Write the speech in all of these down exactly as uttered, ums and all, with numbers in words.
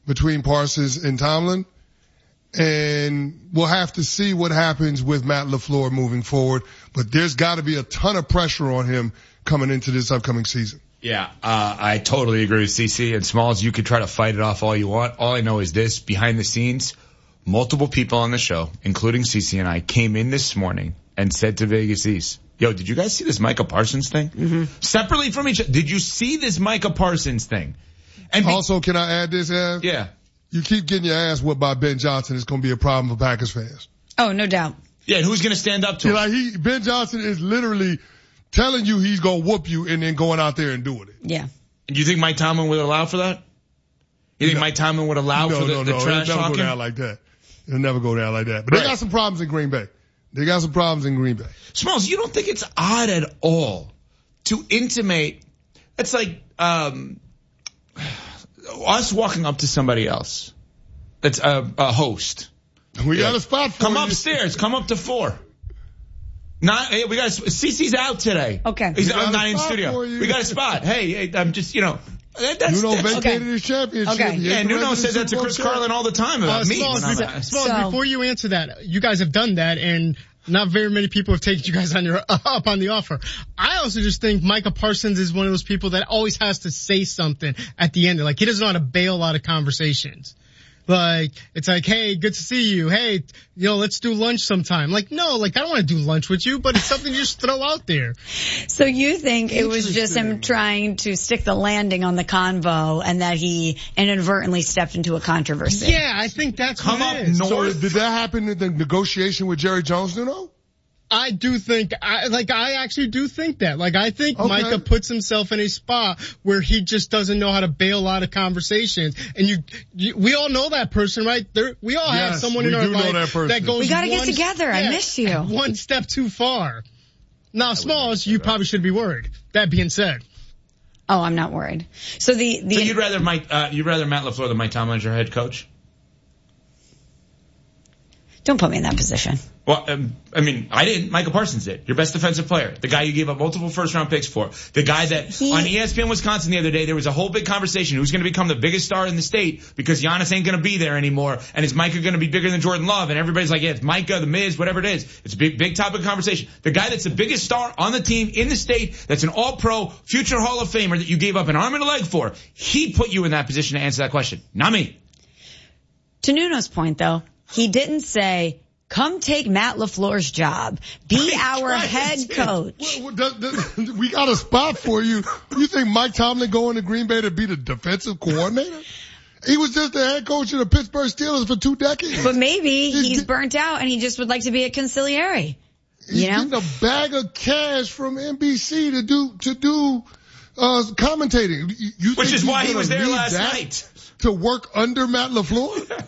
between Parsons and Tomlin. And we'll have to see what happens with Matt LaFleur moving forward. But there's got to be a ton of pressure on him coming into this upcoming season. Yeah, uh, I totally agree with C C. And Smalls, you could try to fight it off all you want. All I know is this, behind the scenes, multiple people on the show, including C C and I, came in this morning and said to Vegas East, yo, did you guys see this Micah Parsons thing? Mm-hmm. Separately from each other, did you see this Micah Parsons thing? And be- also, can I add this, Ev? Yeah. You keep getting your ass whooped by Ben Johnson. It's going to be a problem for Packers fans. Oh, no doubt. Yeah, and who's going to stand up to See, him? like he, Ben Johnson is literally telling you he's going to whoop you and then going out there and doing it. Yeah. Do you think Mike Tomlin would allow for that? You think no. Mike Tomlin would allow no, for the, no, the no. trash It'll never talking? go down like that. It'll never go down like that. But right. they got some problems in Green Bay. They got some problems in Green Bay. Smalls, you don't think it's odd at all to intimate, it's like, um, us walking up to somebody else. That's a, a host. We yeah. got a spot for Come you. upstairs. Come up to four. Not, hey, we got a, Cece's out today. Okay. He's not in studio. We got a spot. Hey, hey, I'm just, you know. That's, Nuno that's, vacated okay. his championship. Okay. Yeah, Nuno says that to Chris Carlin all the time about uh, me. Smalls, when I'm so, at- Smalls, So- before you answer that, you guys have done that, and not very many people have taken you guys on your up on the offer. I also just think Micah Parsons is one of those people that always has to say something at the end. Like, he doesn't know how to bail out of conversations. Like, it's like, hey, good to see you. Hey, you know, let's do lunch sometime. Like, no, like, I don't want to do lunch with you, but it's something you just throw out there. So you think it was just him trying to stick the landing on the convo and that he inadvertently stepped into a controversy? Yeah, I think that's Come what up it is. north. So did that happen in the negotiation with Jerry Jones, Nuno? I do think, I, like, I actually do think that. Like, I think Okay. Micah puts himself in a spot where he just doesn't know how to bail out of conversations. And you, you we all know that person, right? There, we all have Yes, someone we in our do know life that person. that goes We gotta get one- together. I yeah, miss you. one step too far. Now, Smalls, you probably should be worried. That being said. Oh, I'm not worried. So the, the, So you'd rather Mike, uh, you'd rather Matt LaFleur than Mike Tomlin as your head coach? don't put me in that position. Well, um, I mean, I didn't. Michael Parsons did. Your best defensive player. The guy you gave up multiple first round picks for. The guy that He, on E S P N Wisconsin the other day, there was a whole big conversation. Who's going to become the biggest star in the state because Giannis ain't going to be there anymore. And is Micah going to be bigger than Jordan Love? And everybody's like, yeah, it's Micah, the Miz, whatever it is. It's a big, big topic of conversation. The guy that's the biggest star on the team in the state, that's an all pro, future Hall of Famer that you gave up an arm and a leg for, he put you in that position to answer that question. Not me. To Nuno's point though, he didn't say, come take Matt LaFleur's job. Be our head coach. Well, well, does- does- we got a spot for you. You think Mike Tomlin going to Green Bay to be the defensive coordinator? He was just the head coach of the Pittsburgh Steelers for two decades. But maybe He's he's get- burnt out and he just would like to be a consigliere. He's You know? getting a bag of cash from N B C to do to do uh commentating. You, you Which think is he's why he gonna was there leave last that night. to work under Matt LaFleur?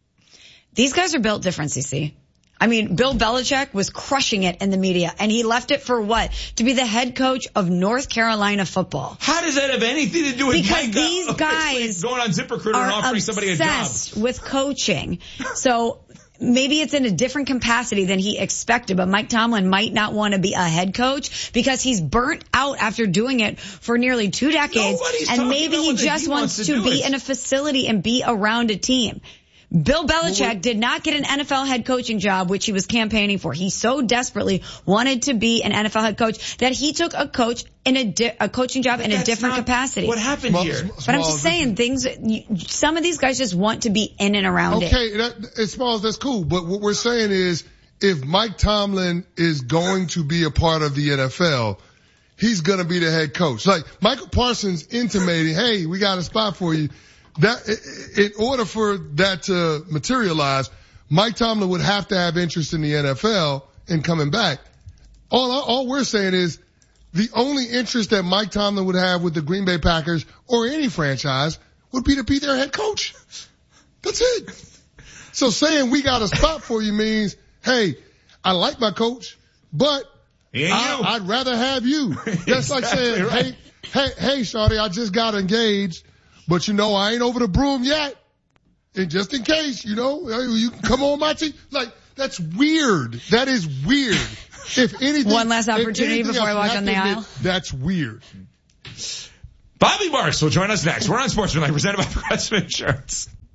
These guys are built different, C C. I mean, Bill Belichick was crushing it in the media, and he left it for what? To be the head coach of North Carolina football. How does that have anything to do with Because Micah these guys going on ZipRecruiter are and offering somebody a job? obsessed with coaching. So maybe it's in a different capacity than he expected, but Mike Tomlin might not want to be a head coach because he's burnt out after doing it for nearly two decades. Nobody's And talking maybe about he whether just he wants, wants to to do be it. in a facility and be around a team. Bill Belichick Well, did not get an N F L head coaching job, which he was campaigning for. He so desperately wanted to be an N F L head coach that he took a coach in a, di- a coaching job in a That's different not capacity. What happened Small- here? sm- But I'm Smalls, just saying things, you, some of these guys just want to be in and around it. Okay, that, as small as that's cool. But what we're saying is, if Mike Tomlin is going to be a part of the N F L, he's going to be the head coach. Like Michael Parsons intimating, hey, we got a spot for you. That, in order for that to materialize, Mike Tomlin would have to have interest in the N F L and coming back. All, all we're saying is the only interest that Mike Tomlin would have with the Green Bay Packers or any franchise would be to be their head coach. That's it. So saying we got a spot for you means, hey, I like my coach, but He ain't I, you. I'd rather have you. That's like Exactly saying, right. hey, hey, hey, shawty, I just got engaged, but you know, I ain't over the broom yet. And just in case, you know, you can come on my team. Like, that's weird. That is weird. If anything. One last if opportunity anything before I else, walk you on have the to admit, aisle. That's weird. Bobby Marks will join us next. We're on Sportsman Life, presented by Progressive Insurance.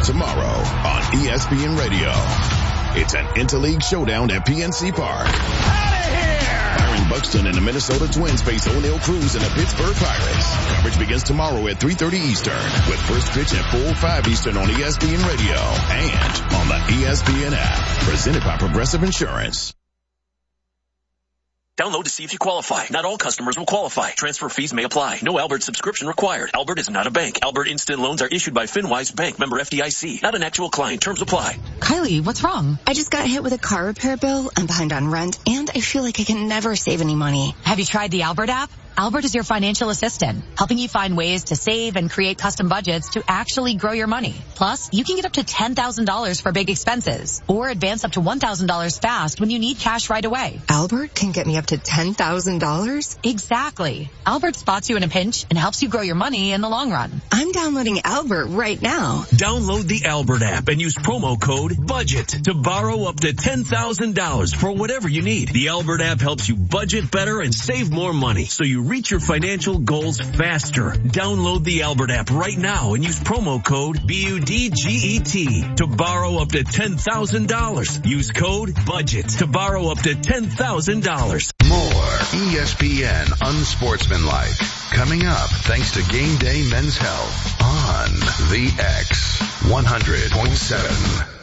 tomorrow on E S P N Radio. It's an interleague showdown at P N C Park. Byron Buxton and the Minnesota Twins face O'Neal Cruz and the Pittsburgh Pirates. Coverage begins tomorrow at three thirty Eastern with first pitch at four oh five Eastern on E S P N Radio and on the E S P N app. Presented by Progressive Insurance. Download to see if you qualify. Not all customers will qualify. Transfer fees may apply. No Albert subscription required. Albert is not a bank. Albert Instant Loans are issued by FinWise Bank, member F D I C. Not an actual client. Terms apply. Kylie, what's wrong? I just got hit with a car repair bill. I'm behind on rent, and I feel like I can never save any money. Have you tried the Albert app? Albert is your financial assistant, helping you find ways to save and create custom budgets to actually grow your money. Plus, you can get up to ten thousand dollars for big expenses or advance up to one thousand dollars fast when you need cash right away. Albert can get me up to ten thousand dollars? Exactly. Albert spots you in a pinch and helps you grow your money in the long run. I'm downloading Albert right now. Download the Albert app and use promo code BUDGET to borrow up to ten thousand dollars for whatever you need. The Albert app helps you budget better and save more money so you reach your financial goals faster. Download the Albert app right now and use promo code B U D G E T to borrow up to ten thousand dollars. Use code BUDGET to borrow up to ten thousand dollars. More E S P N Unsportsmanlike coming up thanks to Game Day Men's Health on the X one hundred point seven.